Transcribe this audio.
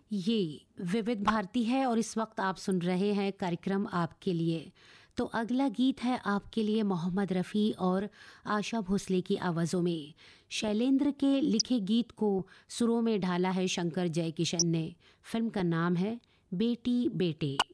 ये विविध भारती है और इस वक्त आप सुन रहे हैं कार्यक्रम आपके लिए। तो अगला गीत है आपके लिए मोहम्मद रफ़ी और आशा भोसले की आवाज़ों में। शैलेंद्र के लिखे गीत को सुरों में ढाला है शंकर जयकिशन ने। फिल्म का नाम है बेटी बेटे।